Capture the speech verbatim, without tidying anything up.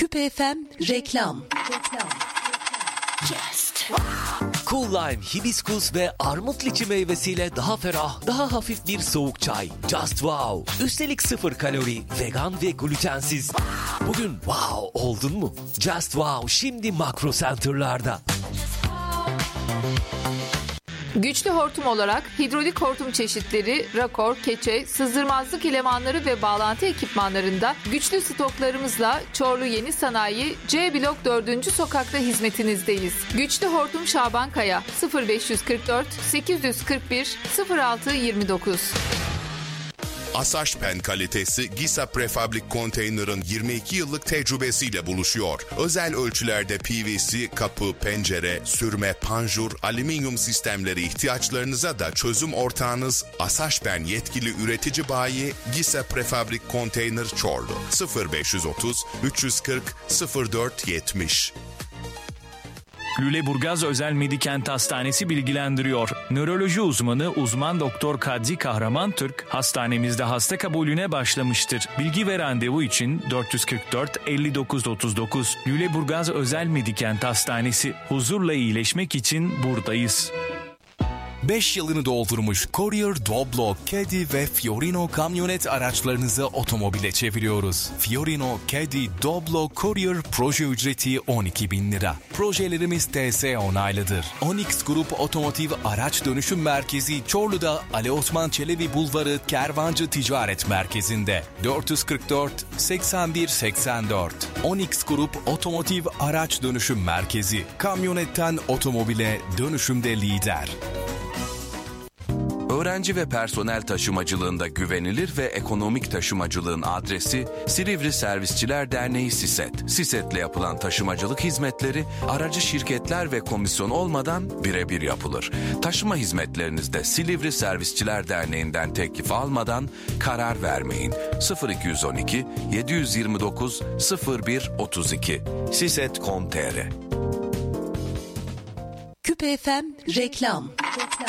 Küpe F M reklam. Cool Lime, hibiskus ve armut liçi meyvesiyle daha ferah, daha hafif bir soğuk çay. Just wow. Üstelik sıfır kalori, vegan ve glutensiz. Bugün wow oldun mu? Just wow şimdi Makro Center'larda. Güçlü hortum olarak hidrolik hortum çeşitleri, rakor, keçe, sızdırmazlık elemanları ve bağlantı ekipmanlarında güçlü stoklarımızla Çorlu Yeni Sanayi C Blok dördüncü sokakta hizmetinizdeyiz. Güçlü hortum Şaban Kaya sıfır beş kırk dört sekiz yüz kırk bir sıfır altı yirmi dokuz. Asaş-Pen kalitesi Gisa Prefabrik Container'ın yirmi iki yıllık tecrübesiyle buluşuyor. Özel ölçülerde P V C, kapı, pencere, sürme, panjur, alüminyum sistemleri ihtiyaçlarınıza da çözüm ortağınız Asaş-Pen yetkili üretici bayi Gisa Prefabrik Container Çorlu sıfır beş otuz üç yüz kırk sıfır dört yetmiş. Lüleburgaz Özel Medikent Hastanesi bilgilendiriyor. Nöroloji uzmanı uzman doktor Kadri Kahraman Türk hastanemizde hasta kabulüne başlamıştır. Bilgi ve randevu için dört yüz kırk dört elli dokuz otuz dokuz. Lüleburgaz Özel Medikent Hastanesi, huzurla iyileşmek için buradayız. beş yılını doldurmuş Courier, Doblo, Caddy ve Fiorino kamyonet araçlarınızı otomobile çeviriyoruz. Fiorino, Caddy, Doblo, Courier proje ücreti on iki bin lira. Projelerimiz T S onaylıdır. Onyx Grup Otomotiv Araç Dönüşüm Merkezi Çorlu'da Ali Osman Çelebi Bulvarı Kervancı Ticaret Merkezi'nde. dört yüz kırk dört seksen bir seksen dört. Onyx Grup Otomotiv Araç Dönüşüm Merkezi. Kamyonetten otomobile dönüşümde lider. Öğrenci ve personel taşımacılığında güvenilir ve ekonomik taşımacılığın adresi Silivri Servisçiler Derneği SİSET. SİSET'le yapılan taşımacılık hizmetleri aracı şirketler ve komisyon olmadan birebir yapılır. Taşıma hizmetlerinizde Silivri Servisçiler Derneği'nden teklif almadan karar vermeyin. sıfır iki on iki yedi yirmi dokuz sıfır bir otuz iki siset nokta com nokta tr. Küpe F M reklam.